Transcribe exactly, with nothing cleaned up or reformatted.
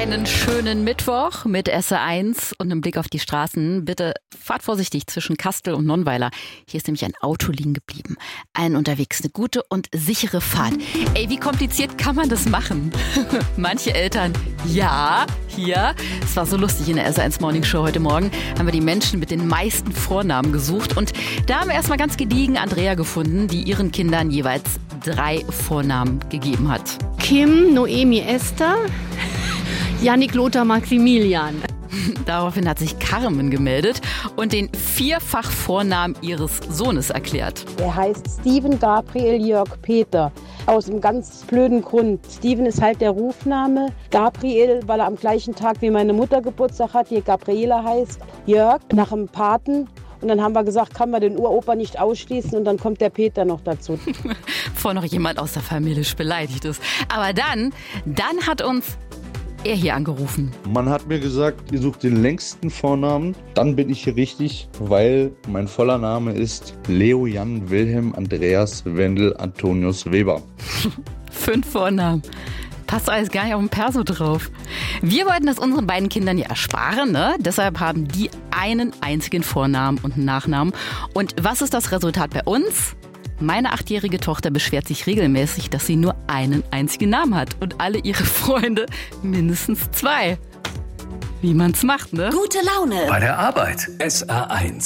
Einen schönen Mittwoch mit S R eins und einem Blick auf die Straßen. Bitte fahrt vorsichtig zwischen Kastel und Nonnweiler. Hier ist nämlich ein Auto liegen geblieben. Allen unterwegs eine gute und sichere Fahrt. Ey, wie kompliziert kann man das machen? Manche Eltern, ja, hier. Es war so lustig in der S R eins Morning Show heute Morgen. Haben wir die Menschen mit den meisten Vornamen gesucht. Und da haben wir erstmal ganz gediegen Andrea gefunden, die ihren Kindern jeweils drei Vornamen gegeben hat. Kim, Noemi, Esther, Jannik, Lothar, Maximilian. Daraufhin hat sich Carmen gemeldet und den Vierfach-Vornamen ihres Sohnes erklärt. Er heißt Steven Gabriel Jörg Peter. Aus einem ganz blöden Grund. Steven ist halt der Rufname. Gabriel, weil er am gleichen Tag wie meine Mutter Geburtstag hat, die Gabriela heißt. Jörg, nach dem Paten. Und dann haben wir gesagt, kann man den Uropa nicht ausschließen und dann kommt der Peter noch dazu. Bevor noch jemand aus der Familie beleidigt ist. Aber dann, dann hat uns er hier angerufen. Man hat mir gesagt, ihr sucht den längsten Vornamen. Dann bin ich hier richtig, weil mein voller Name ist Leo Jan Wilhelm Andreas Wendel Antonius Weber. Fünf Vornamen. Passt alles gar nicht auf den Perso drauf. Wir wollten das unseren beiden Kindern ja ersparen, ne? Deshalb haben die einen einzigen Vornamen und einen Nachnamen. Und was ist das Resultat bei uns? Meine achtjährige Tochter beschwert sich regelmäßig, dass sie nur einen einzigen Namen hat und alle ihre Freunde mindestens zwei. Wie man's macht, ne? Gute Laune bei der Arbeit. S R eins.